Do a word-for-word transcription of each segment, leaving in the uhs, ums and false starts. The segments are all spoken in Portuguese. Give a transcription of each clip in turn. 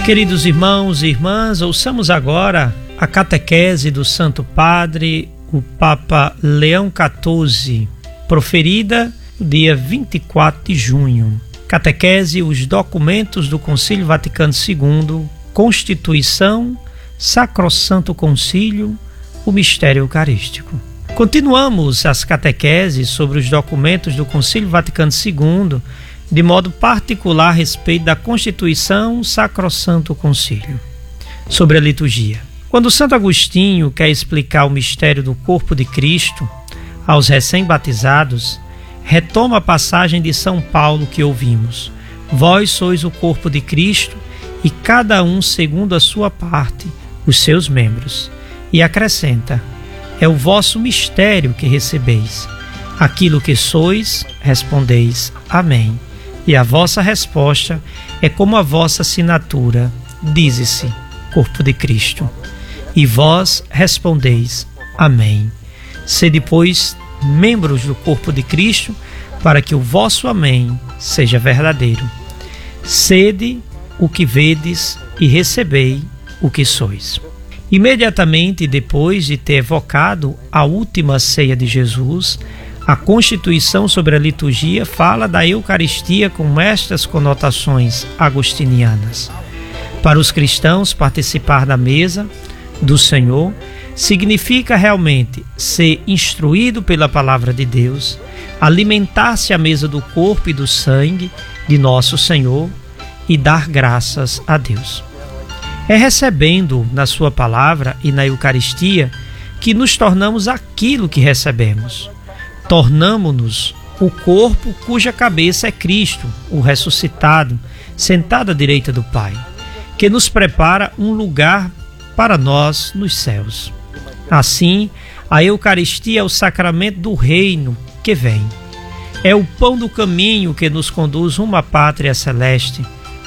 Queridos irmãos e irmãs, ouçamos agora a catequese do Santo Padre, o Papa Leão quatorze, proferida no dia vinte e quatro de junho. Catequese, os documentos do Concílio Vaticano segundo, Constituição, Sacrossanto Concílio, o Mistério Eucarístico. Continuamos as catequeses sobre os documentos do Concílio Vaticano segundo, de modo particular a respeito da Constituição, Sacrossanto Concílio. Sobre a liturgia. Quando Santo Agostinho quer explicar o mistério do corpo de Cristo aos recém-batizados, retoma a passagem de São Paulo que ouvimos: vós sois o corpo de Cristo e cada um segundo a sua parte, os seus membros. E acrescenta: é o vosso mistério que recebeis. Aquilo que sois, respondeis amém. E a vossa resposta é como a vossa assinatura, dize-se, corpo de Cristo. E vós respondeis amém. Sede, pois, membros do corpo de Cristo, para que o vosso amém seja verdadeiro. Sede o que vedes e recebei o que sois. Imediatamente depois de ter evocado a última ceia de Jesus, a Constituição sobre a liturgia fala da Eucaristia com estas conotações agostinianas. Para os cristãos, participar da mesa do Senhor significa realmente ser instruído pela palavra de Deus, alimentar-se à mesa do corpo e do sangue de nosso Senhor e dar graças a Deus. É recebendo na sua palavra e na Eucaristia que nos tornamos aquilo que recebemos. Tornamo-nos o corpo cuja cabeça é Cristo, o ressuscitado, sentado à direita do Pai, que nos prepara um lugar para nós nos céus. Assim, a Eucaristia é o sacramento do reino que vem. É o pão do caminho que nos conduz rumo à pátria celeste,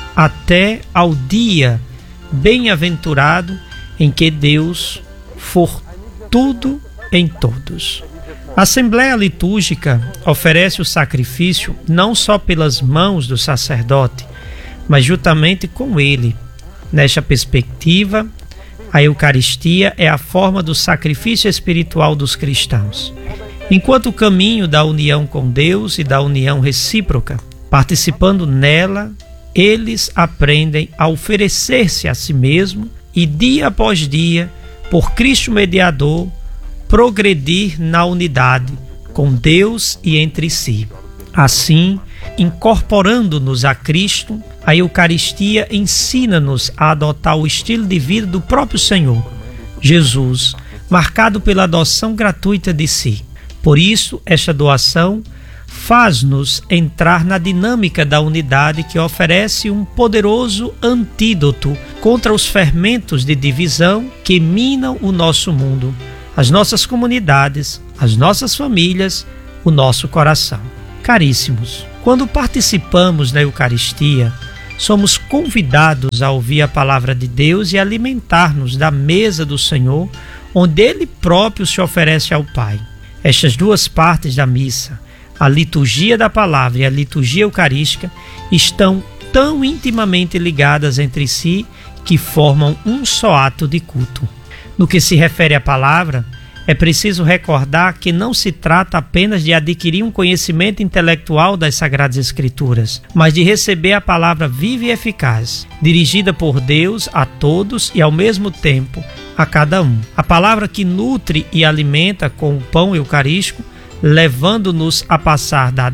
até ao dia bem-aventurado em que Deus for tudo em todos. A Assembleia Litúrgica oferece o sacrifício não só pelas mãos do sacerdote, mas juntamente com ele. Nesta perspectiva, a Eucaristia é a forma do sacrifício espiritual dos cristãos. Enquanto o caminho da união com Deus e da união recíproca, participando nela, eles aprendem a oferecer-se a si mesmo e, dia após dia, por Cristo mediador, progredir na unidade com Deus e entre si. Assim, incorporando-nos a Cristo, a Eucaristia ensina-nos a adotar o estilo de vida do próprio Senhor, Jesus, marcado pela adoção gratuita de si. Por isso, esta doação faz-nos entrar na dinâmica da unidade que oferece um poderoso antídoto contra os fermentos de divisão que minam o nosso mundo, as nossas comunidades, as nossas famílias, o nosso coração. Caríssimos, quando participamos da Eucaristia, somos convidados a ouvir a palavra de Deus e alimentar-nos da mesa do Senhor, onde Ele próprio se oferece ao Pai. Estas duas partes da missa, a liturgia da palavra e a liturgia eucarística, estão tão intimamente ligadas entre si que formam um só ato de culto. No que se refere à palavra, é preciso recordar que não se trata apenas de adquirir um conhecimento intelectual das Sagradas Escrituras, mas de receber a palavra viva e eficaz, dirigida por Deus a todos e ao mesmo tempo a cada um. A palavra que nutre e alimenta com o pão eucarístico, levando-nos a passar da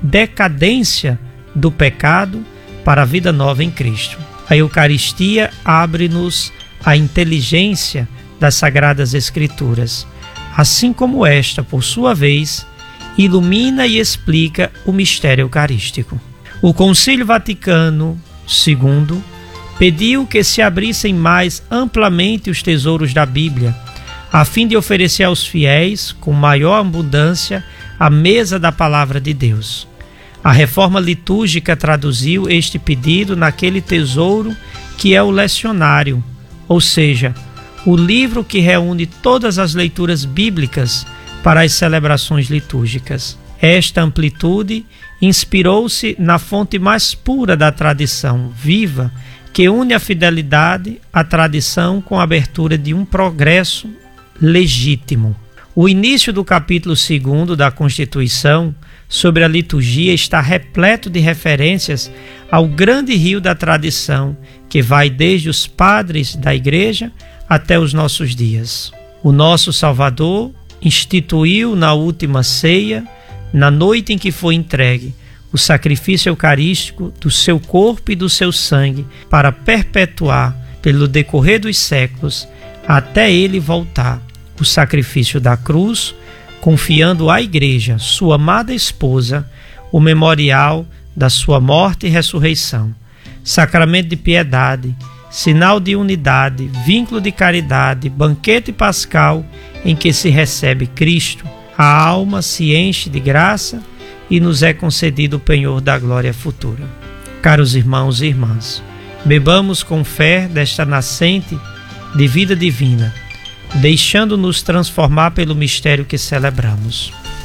decadência do pecado para a vida nova em Cristo. A Eucaristia abre-nos a inteligência das Sagradas Escrituras, assim como esta, por sua vez, ilumina e explica o mistério eucarístico. O Concílio Vaticano segundo pediu que se abrissem mais amplamente os tesouros da Bíblia, a fim de oferecer aos fiéis, com maior abundância, a mesa da Palavra de Deus. A reforma litúrgica traduziu este pedido naquele tesouro que é o lecionário, ou seja, o livro que reúne todas as leituras bíblicas para as celebrações litúrgicas. Esta amplitude inspirou-se na fonte mais pura da tradição viva que une a fidelidade à tradição com a abertura de um progresso legítimo. O início do capítulo segundo da Constituição sobre a liturgia está repleto de referências ao grande rio da tradição que vai desde os padres da Igreja até os nossos dias. O nosso Salvador instituiu na última ceia, na noite em que foi entregue, o sacrifício eucarístico do seu corpo e do seu sangue para perpetuar, pelo decorrer dos séculos, até ele voltar, o sacrifício da cruz, confiando à Igreja, sua amada esposa, o memorial da sua morte e ressurreição, sacramento de piedade, sinal de unidade, vínculo de caridade, banquete pascal em que se recebe Cristo, a alma se enche de graça e nos é concedido o penhor da glória futura. Caros irmãos e irmãs, bebamos com fé desta nascente de vida divina, deixando-nos transformar pelo mistério que celebramos.